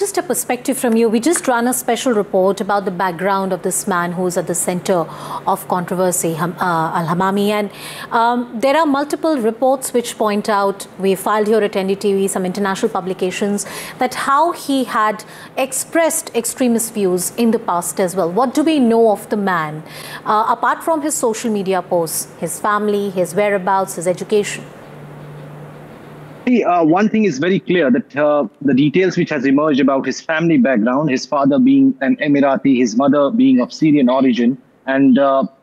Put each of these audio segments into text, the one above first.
just a perspective from you. We just ran a special report about the background of this man who's at the center of controversy, Al-Hamami. And there are multiple reports which point out, we filed here at NDTV, some international publications, that how he had expressed extremist views in the past as well. What do we know of the man, apart from his social media posts, his family, his whereabouts, his education? One thing is very clear, that the details which has emerged about his family background, his father being an Emirati, his mother being of Syrian origin, and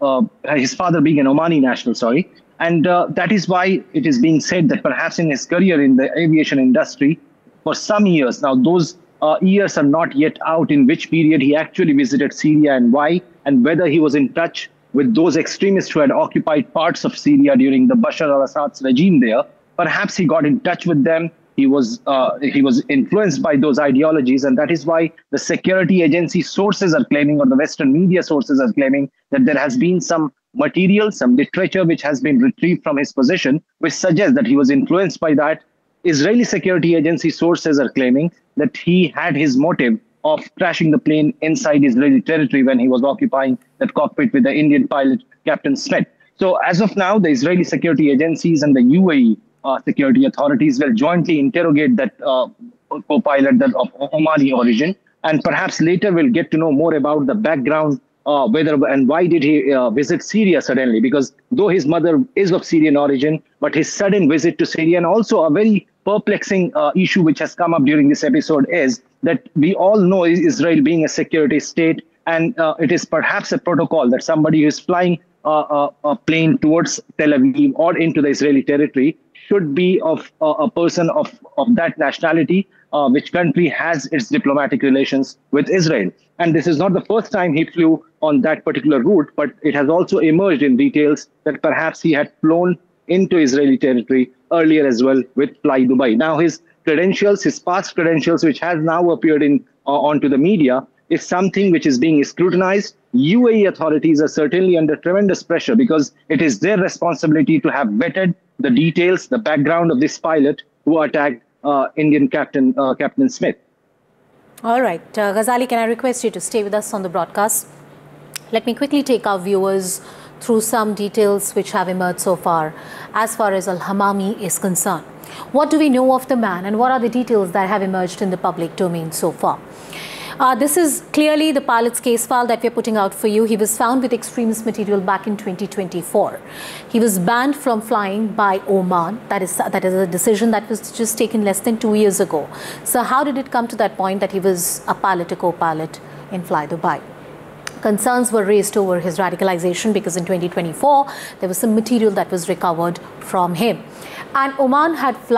his father being an Omani national, And that is why it is being said that perhaps in his career in the aviation industry, for some years, now those years are not yet out, in which period he actually visited Syria and why, and whether he was in touch with those extremists who had occupied parts of Syria during the Bashar al-Assad's regime there. Perhaps he got in touch with them. He was influenced by those ideologies, and that is why the security agency sources are claiming, or the Western media sources are claiming, that there has been some material, some literature which has been retrieved from his possession, which suggests that he was influenced by that. Israeli security agency sources are claiming that he had his motive of crashing the plane inside Israeli territory when he was occupying that cockpit with the Indian pilot, Captain Smith. So as of now, the Israeli security agencies and the UAE security authorities will jointly interrogate that co-pilot that of Omani origin, and perhaps later we'll get to know more about the background, whether and why did he visit Syria suddenly, because though his mother is of Syrian origin, but his sudden visit to Syria, and also a very perplexing issue which has come up during this episode is that we all know Israel being a security state, and it is perhaps a protocol that somebody who is flying a plane towards Tel Aviv or into the Israeli territory should be of a person of that nationality, which country has its diplomatic relations with Israel. And this is not the first time he flew on that particular route, but it has also emerged in details that perhaps he had flown into Israeli territory earlier as well with Fly Dubai. Now his credentials, his past credentials, which has now appeared onto the media, is something which is being scrutinized. UAE authorities are certainly under tremendous pressure, because it is their responsibility to have vetted the details, the background of this pilot who attacked Indian Captain Smith. All right. Ghazali, can I request you to stay with us on the broadcast? Let me quickly take our viewers through some details which have emerged so far as Al-Hamami is concerned. What do we know of the man, and what are the details that have emerged in the public domain so far? This is clearly the pilot's case file that we're putting out for you. He was found with extremist material back in 2024. He was banned from flying by Oman. That is a decision that was just taken less than 2 years ago. So how did it come to that point that he was a pilot, a co-pilot in Fly Dubai? Concerns were raised over his radicalization, because in 2024, there was some material that was recovered from him. And Oman had